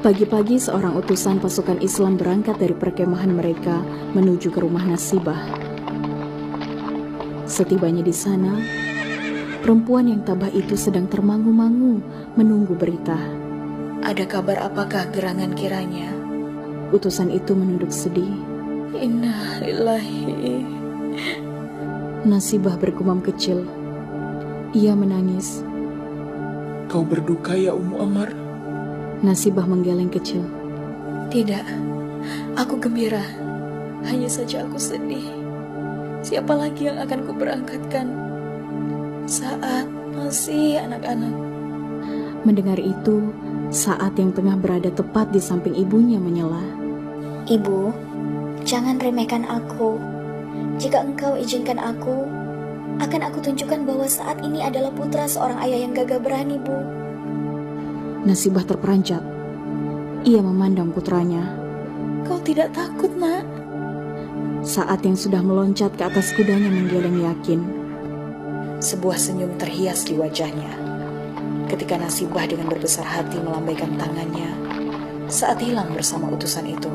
Pagi-pagi seorang utusan pasukan Islam berangkat dari perkemahan mereka menuju ke rumah Nasibah. Setibanya di sana, perempuan yang tabah itu sedang termangu-mangu menunggu berita. Ada kabar apakah gerangan kiranya? Utusan itu menunduk sedih. Inna lillahi. Nasibah bergumam kecil. Ia menangis. Kau berduka ya Ummu Ammar? Nasibah menggeleng kecil. Tidak, aku gembira. Hanya saja aku sedih. Siapa lagi yang akan kuberangkatkan saat masih anak-anak? Mendengar itu, Saat yang tengah berada tepat di samping ibunya menyela. Ibu, jangan remehkan aku. Jika engkau izinkan aku, akan aku tunjukkan bahwa saat ini adalah putra seorang ayah yang gagah berani, Bu. Nasibah terperanjat. Ia memandang putranya. Kau tidak takut, Nak? Saat yang sudah meloncat ke atas kudanya menggeleng yakin. Sebuah senyum terhias di wajahnya ketika Nasibah dengan berbesar hati melambaikan tangannya saat hilang bersama utusan itu.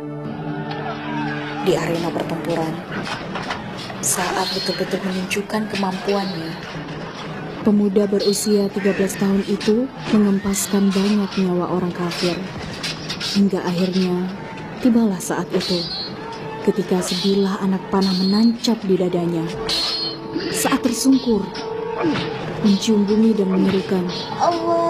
Di arena pertempuran, saat betul-betul menunjukkan kemampuannya, pemuda berusia 13 tahun itu mengempaskan banyak nyawa orang kafir. Hingga akhirnya tibalah saat itu, ketika sebilah anak panah menancap di dadanya. Saat tersungkur, mencium bumi dan menyerukan, Allah